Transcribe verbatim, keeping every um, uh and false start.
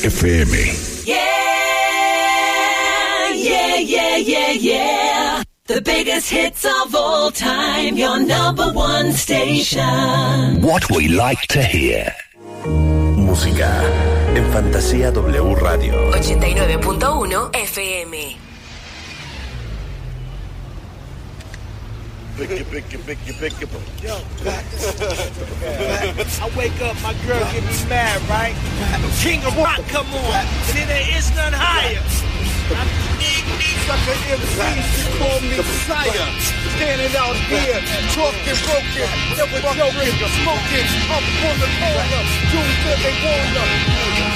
F M. Yeah, yeah, yeah, yeah, yeah. The biggest hits of all time, your number one station. What we like to hear. Música en Fantasía W Radio. ochenta y nueve punto uno F M. Pick it, pick it, pick it, pick it. Yo, back. I wake up, my girl get me mad, right? King of rock, come on. And then there is none higher. Sucker M Cs call me Messiah. Standing out here, talking broken, never joking, smoking. I'm on the corner, doing what they wanna.